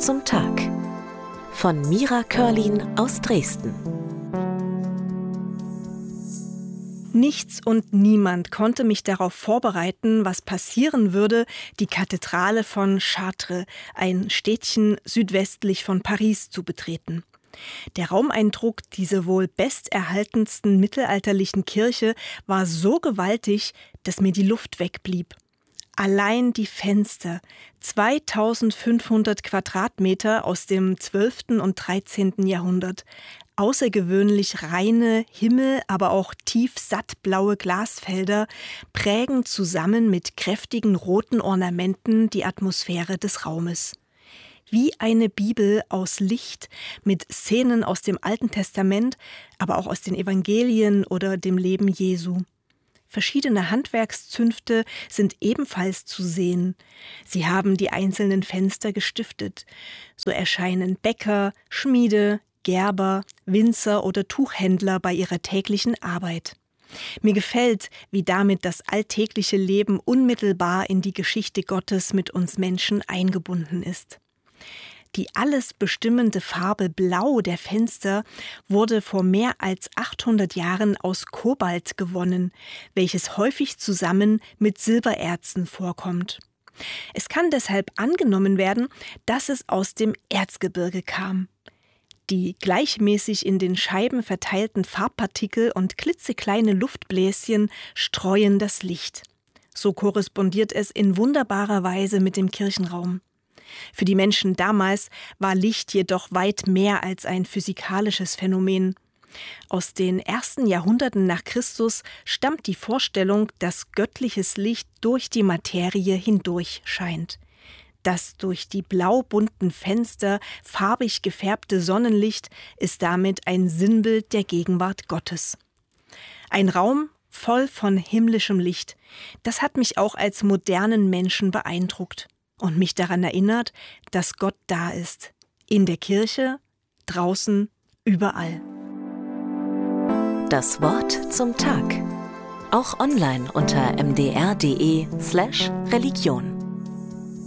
zum Tag von Mira Körlin aus Dresden. Nichts und niemand konnte mich darauf vorbereiten, was passieren würde, die Kathedrale von Chartres, ein Städtchen südwestlich von Paris, zu betreten. Der Raumeindruck dieser wohl besterhaltensten mittelalterlichen Kirche war so gewaltig, dass mir die Luft wegblieb. Allein die Fenster, 2500 Quadratmeter aus dem 12. und 13. Jahrhundert, außergewöhnlich reine Himmel, aber auch tief sattblaue Glasfelder prägen zusammen mit kräftigen roten Ornamenten die Atmosphäre des Raumes. Wie eine Bibel aus Licht mit Szenen aus dem Alten Testament, aber auch aus den Evangelien oder dem Leben Jesu. Verschiedene Handwerkszünfte sind ebenfalls zu sehen. Sie haben die einzelnen Fenster gestiftet. So erscheinen Bäcker, Schmiede, Gerber, Winzer oder Tuchhändler bei ihrer täglichen Arbeit. Mir gefällt, wie damit das alltägliche Leben unmittelbar in die Geschichte Gottes mit uns Menschen eingebunden ist. Die alles bestimmende Farbe Blau der Fenster wurde vor mehr als 800 Jahren aus Kobalt gewonnen, welches häufig zusammen mit Silbererzen vorkommt. Es kann deshalb angenommen werden, dass es aus dem Erzgebirge kam. Die gleichmäßig in den Scheiben verteilten Farbpartikel und klitzekleine Luftbläschen streuen das Licht. So korrespondiert es in wunderbarer Weise mit dem Kirchenraum. Für die Menschen damals war Licht jedoch weit mehr als ein physikalisches Phänomen. Aus den ersten Jahrhunderten nach Christus stammt die Vorstellung, dass göttliches Licht durch die Materie hindurch scheint. Das durch die blau-bunten Fenster farbig gefärbte Sonnenlicht ist damit ein Sinnbild der Gegenwart Gottes. Ein Raum voll von himmlischem Licht, das hat mich auch als modernen Menschen beeindruckt und mich daran erinnert, dass Gott da ist. In der Kirche, draußen, überall. Das Wort zum Tag. Auch online unter mdr.de/Religion.